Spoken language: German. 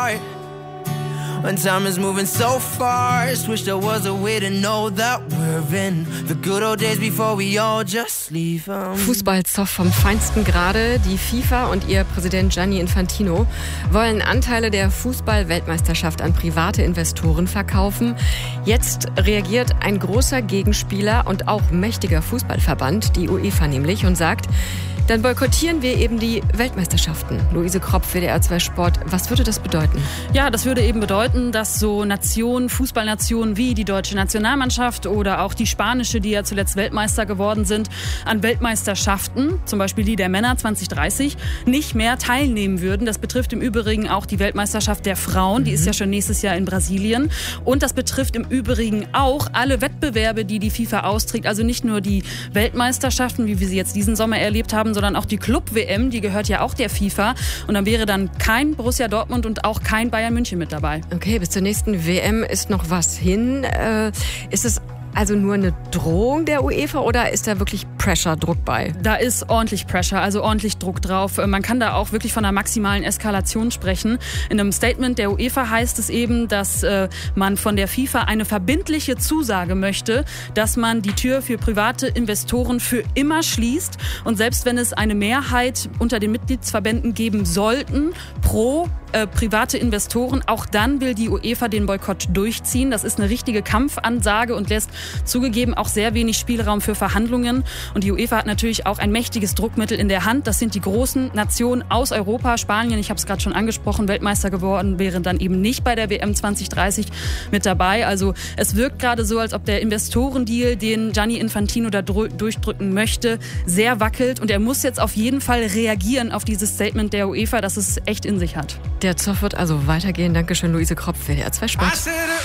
heart. When time is moving so fast, wish there was a way to know that we're in the good old days before we all just leave. Fußballzoff vom feinsten Grade. Die FIFA und ihr Präsident Gianni Infantino wollen Anteile der Fußball-Weltmeisterschaft an private Investoren verkaufen. Jetzt reagiert ein großer Gegenspieler und auch mächtiger Fußballverband, die UEFA nämlich, und sagt, dann boykottieren wir eben die Weltmeisterschaften. Luise Kropf, WDR 2 Sport. Was würde das bedeuten? Ja, das würde eben bedeuten, dass so Nationen, Fußballnationen wie die deutsche Nationalmannschaft oder auch die spanische, die ja zuletzt Weltmeister geworden sind, an Weltmeisterschaften, zum Beispiel die der Männer 2030, nicht mehr teilnehmen würden. Das betrifft im Übrigen auch die Weltmeisterschaft der Frauen. Die ist ja schon nächstes Jahr in Brasilien. Und das betrifft im Übrigen auch alle Wettbewerbe, die die FIFA austrägt. Also nicht nur die Weltmeisterschaften, wie wir sie jetzt diesen Sommer erlebt haben, sondern auch die Club-WM, die gehört ja auch der FIFA. Und dann wäre dann kein Borussia Dortmund und auch kein Bayern München mit dabei. Okay, bis zur nächsten WM ist noch was hin. Ist es also nur eine Drohung der UEFA oder ist da wirklich Pressure, Druck bei? Da ist ordentlich Pressure, also ordentlich Druck drauf. Man kann da auch wirklich von einer maximalen Eskalation sprechen. In einem Statement der UEFA heißt es eben, dass man von der FIFA eine verbindliche Zusage möchte, dass man die Tür für private Investoren für immer schließt. Und selbst wenn es eine Mehrheit unter den Mitgliedsverbänden geben sollten, pro private Investoren, auch dann will die UEFA den Boykott durchziehen. Das ist eine richtige Kampfansage und lässt zugegeben auch sehr wenig Spielraum für Verhandlungen. Und die UEFA hat natürlich auch ein mächtiges Druckmittel in der Hand. Das sind die großen Nationen aus Europa. Spanien, ich habe es gerade schon angesprochen, Weltmeister geworden, wäre dann eben nicht bei der WM 2030 mit dabei. Also es wirkt gerade so, als ob der Investorendeal, den Gianni Infantino da durchdrücken möchte, sehr wackelt. Und er muss jetzt auf jeden Fall reagieren auf dieses Statement der UEFA, das es echt in sich hat. Der Zoff wird also weitergehen. Dankeschön, Luise Kropf, WDR 2 Sport.